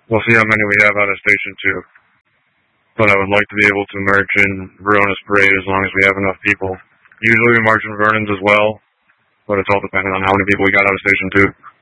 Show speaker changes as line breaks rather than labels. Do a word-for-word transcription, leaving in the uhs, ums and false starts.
We'll see how many we have out of Station two. But I would like to be able to march in Verona's parade as long as we have enough people. Usually we march in Vernon's as well, but it's all dependent on how many people we got out of Station two.